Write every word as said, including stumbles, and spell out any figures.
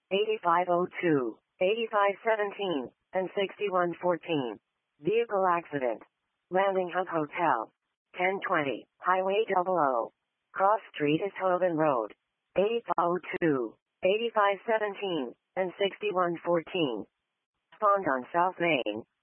eighty-five oh two, eighty-five seventeen, and sixty-one fourteen. Vehicle accident. Landing Hub Hotel. ten twenty, Highway double O. Cross Street is Hoven Road. eighty-five oh two, eighty-five seventeen, and sixty-one fourteen. Spawned on South Main.